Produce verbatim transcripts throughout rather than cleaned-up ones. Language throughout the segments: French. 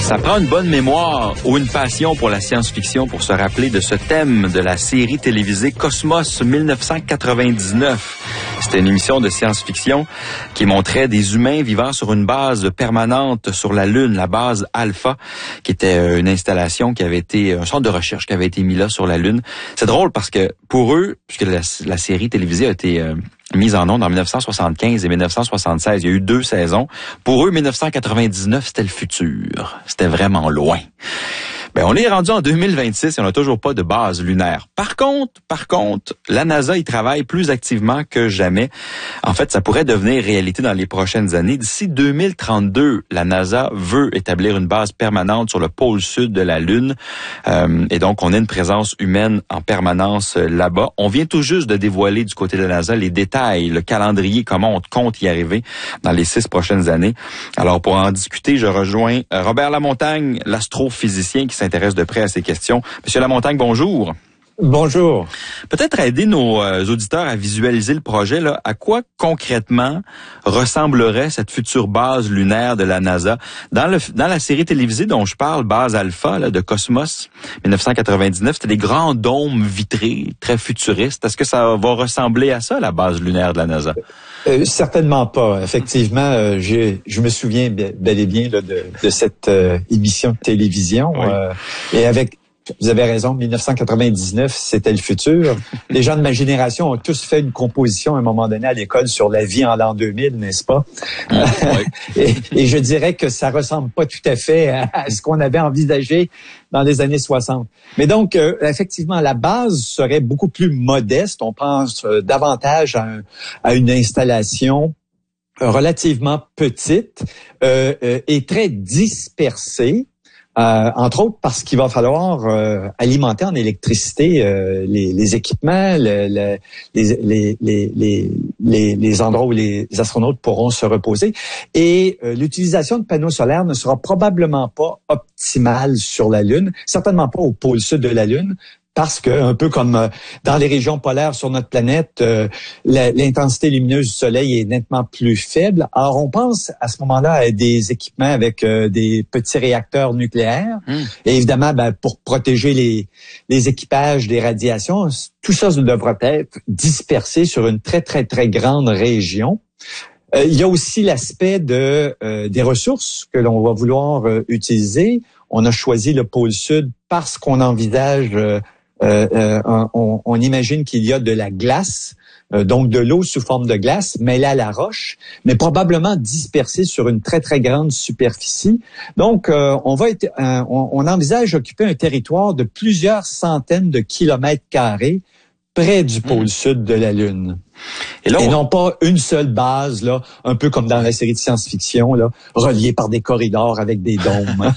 Ça prend une bonne mémoire ou une passion pour la science-fiction pour se rappeler de ce thème de la série télévisée Cosmos dix-neuf cent quatre-vingt-dix-neuf. C'était une émission de science-fiction qui montrait des humains vivant sur une base permanente sur la Lune, la base Alpha, qui était une installation qui avait été, un centre de recherche qui avait été mis là sur la Lune. C'est drôle parce que pour eux, puisque la, la série télévisée a été euh, mise en ondes en dix-neuf cent soixante-quinze et dix-neuf cent soixante-seize. Il y a eu deux saisons. Pour eux, dix-neuf cent quatre-vingt-dix-neuf, c'était le futur. C'était vraiment loin. Ben, on est rendu en deux mille vingt-six et on n'a toujours pas de base lunaire. Par contre, par contre, la NASA y travaille plus activement que jamais. En fait, ça pourrait devenir réalité dans les prochaines années. D'ici deux mille trente-deux, la NASA veut établir une base permanente sur le pôle sud de la Lune. Euh, et donc, on a une présence humaine en permanence là-bas. On vient tout juste de dévoiler du côté de la NASA les détails, le calendrier, comment on compte y arriver dans les six prochaines années. Alors, pour en discuter, je rejoins Robert Lamontagne, l'astrophysicien qui s'intéresse de près à ces questions. Monsieur Lamontagne, bonjour. Bonjour. Peut-être aider nos euh, auditeurs à visualiser le projet. Là. À quoi concrètement ressemblerait cette future base lunaire de la NASA? Dans, le, dans la série télévisée dont je parle, Base Alpha là, de Cosmos dix-neuf cent quatre-vingt-dix-neuf, c'était des grands dômes vitrés, très futuristes. Est-ce que ça va ressembler à ça, la base lunaire de la NASA? Euh, certainement pas. Effectivement, euh, je, je me souviens bel et bien là, de, de cette euh, émission de télévision. Oui. Euh, et avec, vous avez raison, dix-neuf cent quatre-vingt-dix-neuf, c'était le futur. Les gens de ma génération ont tous fait une composition à un moment donné à l'école sur la vie en l'an deux mille, n'est-ce pas? Mmh, oui. et, et je dirais que ça ressemble pas tout à fait à, à ce qu'on avait envisagé dans les années soixante. Mais donc, euh, effectivement, la base serait beaucoup plus modeste. On pense euh, davantage à, un, à une installation relativement petite euh, euh, et très dispersée. Euh, entre autres parce qu'il va falloir euh, alimenter en électricité euh, les, les équipements, le, le, les, les, les, les, les endroits où les astronautes pourront se reposer. Et euh, l'utilisation de panneaux solaires ne sera probablement pas optimale sur la Lune, certainement pas au pôle sud de la Lune, parce que, un peu comme dans les régions polaires sur notre planète, euh, la, l'intensité lumineuse du Soleil est nettement plus faible. Alors, on pense à ce moment-là à des équipements avec euh, des petits réacteurs nucléaires. Mmh. Et évidemment, ben, pour protéger les, les équipages des radiations, tout ça devra être dispersé sur une très, très, très grande région. Euh, il y a aussi l'aspect de euh, des ressources que l'on va vouloir euh, utiliser. On a choisi le pôle sud parce qu'on envisage... Euh, Euh, euh, on, on imagine qu'il y a de la glace, euh, donc de l'eau sous forme de glace, mêlée à la roche, mais probablement dispersée sur une très, très grande superficie. Donc, euh, on va être, euh, on, on envisage occuper un territoire de plusieurs centaines de kilomètres carrés près du pôle mmh. sud de la Lune. Et, là, on... Et non pas une seule base, là, un peu comme dans la série de science-fiction, là, reliée par des corridors avec des dômes.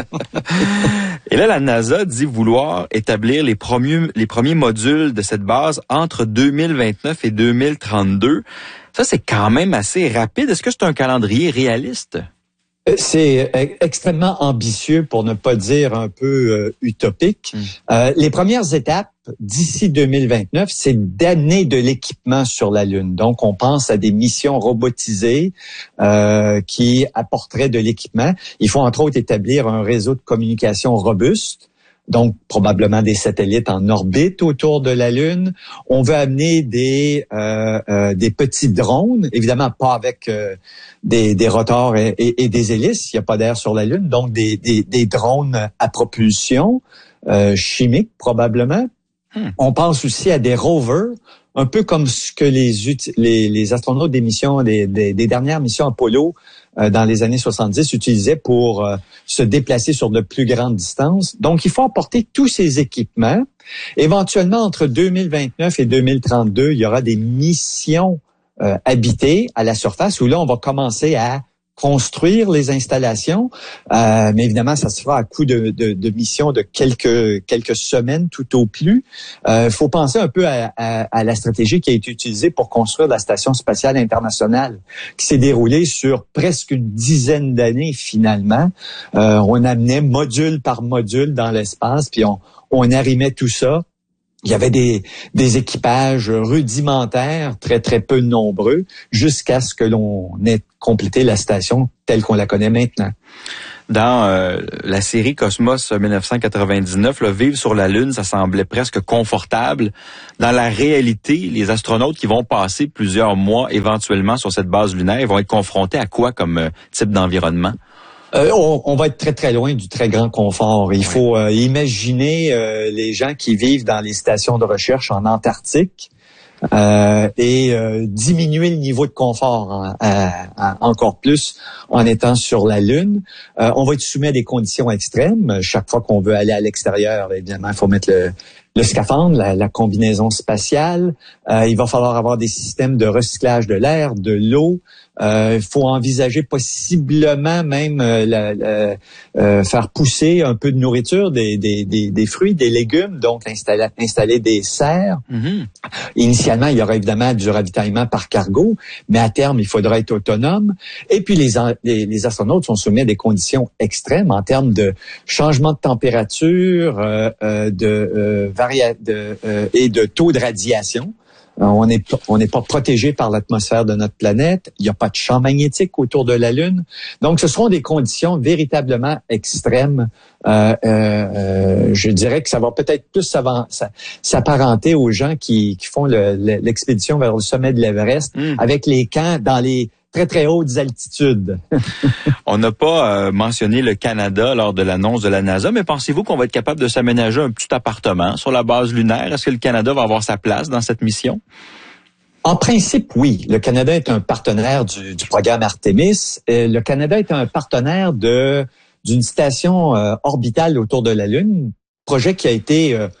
Et là, la NASA dit vouloir établir les premiers, les premiers modules de cette base entre deux mille vingt-neuf et deux mille trente-deux. Ça, c'est quand même assez rapide. Est-ce que c'est un calendrier réaliste? C'est extrêmement ambitieux, pour ne pas dire un peu euh, utopique. Mmh. Euh, les premières étapes d'ici deux mille vingt-neuf, c'est d'amener de l'équipement sur la Lune. Donc, on pense à des missions robotisées euh, qui apporteraient de l'équipement. Il faut entre autres établir un réseau de communication robuste. Donc, probablement des satellites en orbite autour de la Lune. On veut amener des euh, euh, des petits drones, évidemment pas avec euh, des, des rotors et, et, et des hélices. Il n'y a pas d'air sur la Lune, donc des, des, des drones à propulsion euh, chimique probablement. Hmm. On pense aussi à des rovers, un peu comme ce que les les, les astronautes des missions, des, des, des dernières missions Apollo euh, dans les années soixante-dix utilisaient pour euh, se déplacer sur de plus grandes distances. Donc, il faut apporter tous ces équipements. Éventuellement, entre deux mille vingt-neuf et deux mille trente-deux, il y aura des missions euh, habitées à la surface où là, on va commencer à construire les installations, euh, mais évidemment, ça se fera à coup de, de, de missions de quelques quelques semaines tout au plus. Il euh, faut penser un peu à, à, à la stratégie qui a été utilisée pour construire la Station spatiale internationale, qui s'est déroulée sur presque une dizaine d'années finalement. Euh, on amenait module par module dans l'espace, puis on, on arrimait tout ça. Il y avait des, des équipages rudimentaires, très, très peu nombreux, jusqu'à ce que l'on ait complété la station telle qu'on la connaît maintenant. Dans euh, la série Cosmos dix-neuf cent quatre-vingt-dix-neuf, là, vivre sur la Lune, ça semblait presque confortable. Dans la réalité, les astronautes qui vont passer plusieurs mois éventuellement sur cette base lunaire, ils vont être confrontés à quoi comme euh, type d'environnement? Euh, on, on va être très, très loin du très grand confort. Il faut euh, imaginer euh, les gens qui vivent dans les stations de recherche en Antarctique euh, et euh, diminuer le niveau de confort en, à, à, encore plus en étant sur la Lune. Euh, on va être soumis à des conditions extrêmes. Chaque fois qu'on veut aller à l'extérieur, évidemment, il faut mettre le, le scaphandre, la, la combinaison spatiale. Euh, il va falloir avoir des systèmes de recyclage de l'air, de l'eau. Il euh, faut envisager possiblement même euh, la, la, euh, faire pousser un peu de nourriture, des, des, des, des fruits, des légumes, donc installer, installer des serres. Mm-hmm. Initialement, il y aura évidemment du ravitaillement par cargo, mais à terme, il faudra être autonome. Et puis, les, les, les astronautes sont soumis à des conditions extrêmes en termes de changement de température euh, euh, de, euh, varia- de, euh, et de taux de radiation. On n'est on n'est pas protégé par l'atmosphère de notre planète. Il n'y a pas de champ magnétique autour de la Lune. Donc, ce seront des conditions véritablement extrêmes. Euh, euh, je dirais que ça va peut-être plus s'apparenter aux gens qui, qui font le, le, l'expédition vers le sommet de l'Everest mmh. avec les camps dans les très, très hautes altitudes. On n'a pas euh, mentionné le Canada lors de l'annonce de la NASA, mais pensez-vous qu'on va être capable de s'aménager un petit appartement sur la base lunaire? Est-ce que le Canada va avoir sa place dans cette mission? En principe, oui. Le Canada est un partenaire du, du programme Artemis. Et le Canada est un partenaire de d'une station euh, orbitale autour de la Lune, projet qui a été, euh,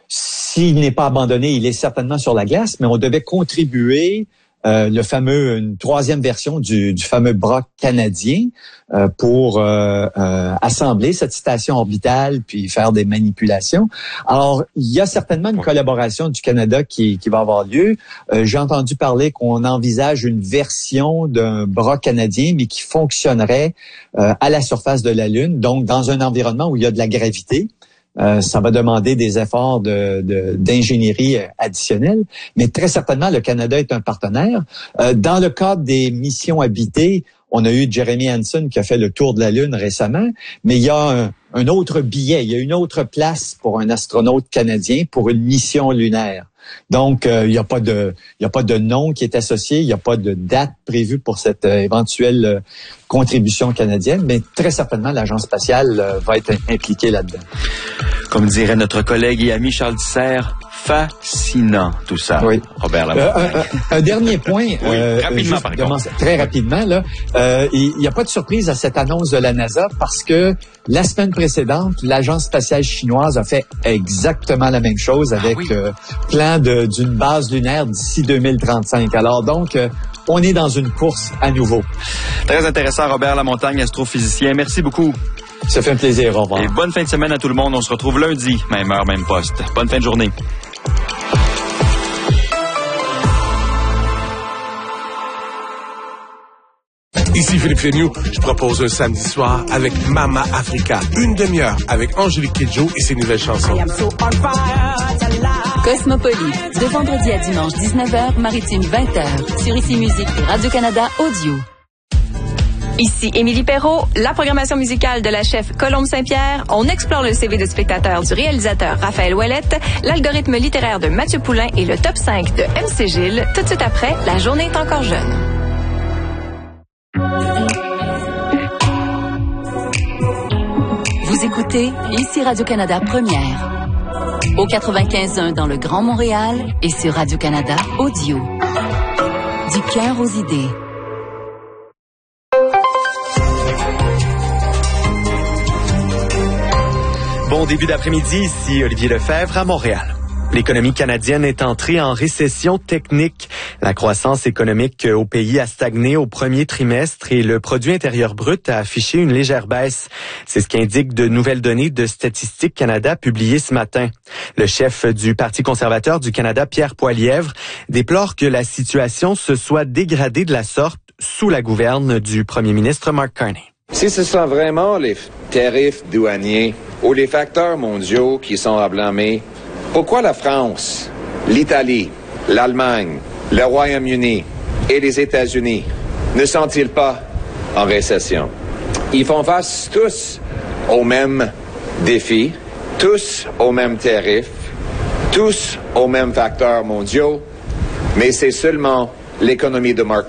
s'il n'est pas abandonné, il est certainement sur la glace, mais on devait contribuer Euh, le fameux, une troisième version du, du fameux bras canadien euh, pour euh, euh, assembler cette station orbitale puis faire des manipulations. Alors, il y a certainement une collaboration du Canada qui, qui va avoir lieu. Euh, j'ai entendu parler qu'on envisage une version d'un bras canadien, mais qui fonctionnerait euh, à la surface de la Lune, donc dans un environnement où il y a de la gravité. Euh, ça va demander des efforts de, de, d'ingénierie additionnels, mais très certainement, le Canada est un partenaire. Euh, dans le cadre des missions habitées, on a eu Jeremy Hansen qui a fait le tour de la Lune récemment, mais il y a un, un autre billet, il y a une autre place pour un astronaute canadien pour une mission lunaire. Donc, euh, il n'y a pas de, il y a pas de nom qui est associé, il n'y a pas de date prévue pour cette euh, éventuelle euh, contribution canadienne, mais très certainement, l'Agence spatiale euh, va être impliquée là-dedans. Comme dirait notre collègue et ami Charles Dissert, fascinant tout ça. Oui. Robert Lamontagne. Euh, un, un dernier point. Oui, euh, rapidement par contre. Très rapidement, là. Euh, il n'y a pas de surprise à cette annonce de la NASA parce que la semaine précédente, l'Agence spatiale chinoise a fait exactement la même chose avec ah oui. euh, plan de, d'une base lunaire d'ici deux mille trente-cinq. Alors donc, euh, on est dans une course à nouveau. Très intéressant, Robert Lamontagne, astrophysicien. Merci beaucoup. Ça fait un plaisir. Au revoir. Et bonne fin de semaine à tout le monde. On se retrouve lundi, même heure, même poste. Bonne fin de journée. Ici Philippe Féniou, je propose un samedi soir avec Mama Africa. Une demi-heure avec Angélique Kidjo et ses nouvelles chansons. Cosmopolis, de vendredi à dimanche dix-neuf heures, maritime vingt heures, sur Ici Musique et Radio-Canada Audio. Ici Émilie Perrault, la programmation musicale de la chef Colombe Saint-Pierre. On explore le C V de spectateur du réalisateur Raphaël Ouellette, l'algorithme littéraire de Mathieu Poulain et le top cinq de M C Gilles. Tout de suite après, La journée est encore jeune. Vous écoutez Ici Radio-Canada Première. Au quatre-vingt-quinze un dans le Grand Montréal et sur Radio-Canada Audio. Du cœur aux idées. Bon début d'après-midi, ici Olivier Lefebvre à Montréal. L'économie canadienne est entrée en récession technique. La croissance économique au pays a stagné au premier trimestre et le produit intérieur brut a affiché une légère baisse. C'est ce qu'indiquent de nouvelles données de Statistique Canada publiées ce matin. Le chef du Parti conservateur du Canada, Pierre Poilievre, déplore que la situation se soit dégradée de la sorte sous la gouverne du premier ministre Mark Carney. Si ce sont vraiment les tarifs douaniers ou les facteurs mondiaux qui sont à blâmer, pourquoi la France, l'Italie, l'Allemagne, le Royaume-Uni et les États-Unis ne sont-ils pas en récession? Ils font face tous aux mêmes défis, tous aux mêmes tarifs, tous aux mêmes facteurs mondiaux, mais c'est seulement l'économie de marché